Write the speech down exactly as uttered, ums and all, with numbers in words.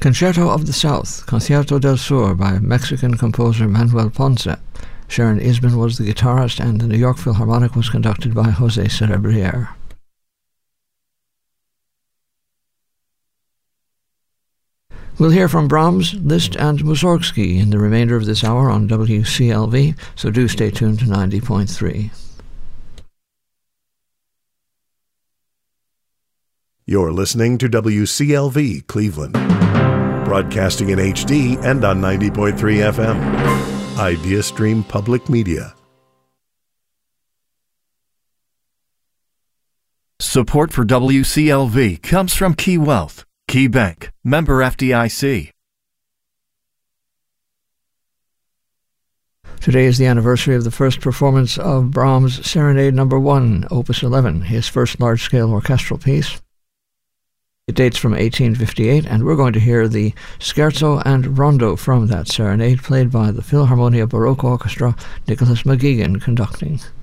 Concerto of the South, Concierto del Sur by Mexican composer Manuel Ponce. Sharon Isbin was the guitarist, and the New York Philharmonic was conducted by José Cerebriere. We'll hear from Brahms, Liszt and Mussorgsky in the remainder of this hour on W C L V, so do stay tuned to ninety point three. You're listening to W C L V Cleveland, broadcasting in H D and on ninety point three F M. IdeaStream Public Media. Support for W C L V comes from Key Wealth, Key Bank, member F D I C. Today is the anniversary of the first performance of Brahms' Serenade Number One, Opus eleven, his first large-scale orchestral piece. It dates from eighteen fifty-eight, and we're going to hear the scherzo and rondo from that serenade, played by the Philharmonia Baroque Orchestra, Nicholas McGuigan conducting.